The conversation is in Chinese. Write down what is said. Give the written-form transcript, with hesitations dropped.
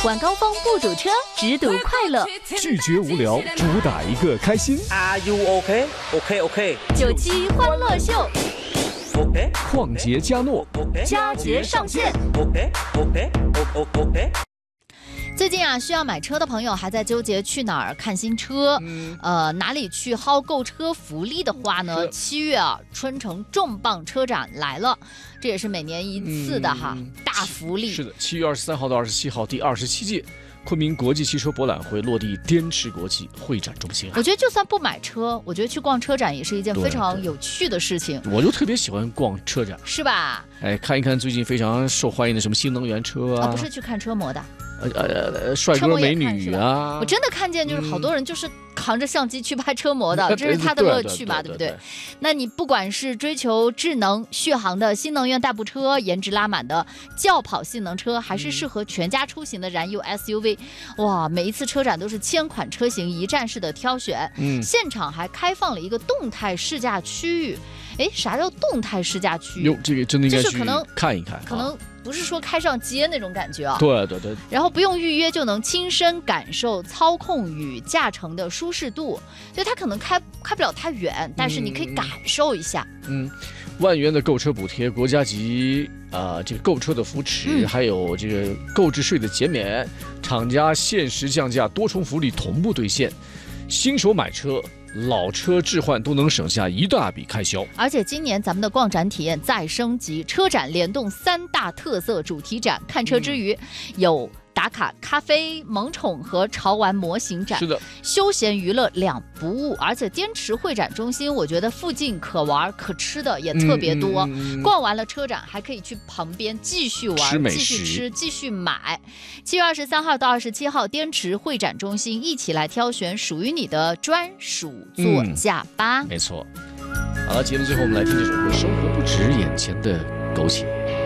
晚高峰不堵车，只堵快乐。 拒绝无聊，主打一个开心。 Are you OK? OK OK。 97欢乐秀， OK。 旷杰嘉诺， 佳节上线。 OK OK OK。 最近啊，需要买车的朋友还在纠结去哪儿看新车，哪里去薅购车福利的话呢？7月啊，春城重磅车展来了，这也是每年一次的大福利。 是的，7月23号到27号，第27届昆明国际汽车博览会落地滇池国际会展中心。 我觉得就算不买车，我觉得去逛车展也是一件非常有趣的事情。 我就特别喜欢逛车展， 是吧？ 哎，看一看最近非常受欢迎的什么新能源车啊， 不是去看车模的。 帅哥美女啊！ 我真的看见就是好多人就是扛着相机去拍车模的，这是他的乐趣嘛，对不对？那你不管是追求智能续航的新能源代步车，颜值拉满的轿跑性能车，还是适合全家出行的燃油 SUV，哇，每一次车展都是千款车型一站式的挑选，现场还开放了一个动态试驾区域。哎，啥叫动态试驾区域？ 哟，这个真的应该去看一看， 可能不是说开上街那种感觉啊。 对。 然后不用预约就能亲身感受操控与驾乘的舒适度，所以它可能开不了太远，但是你可以感受一下。 万元的购车补贴，国家级这个购车的扶持，还有这个购置税的减免，厂家限时降价，多重福利同步兑现，新手买车。老车置换都能省下一大笔开销， 而且今年咱们的逛展体验再升级，车展联动3大特色主题展，看车之余有打卡咖啡、萌宠和潮玩模型展， 是的， 休闲娱乐两不误。而且滇池会展中心，我觉得附近可玩可吃的也特别多。逛完了车展，还可以去旁边继续玩、继续吃、继续买。7月23号到27号，滇池会展中心，一起来挑选属于你的专属座驾吧。 没错。好了，节目最后我们来听这首歌《生活不止眼前的苟且》。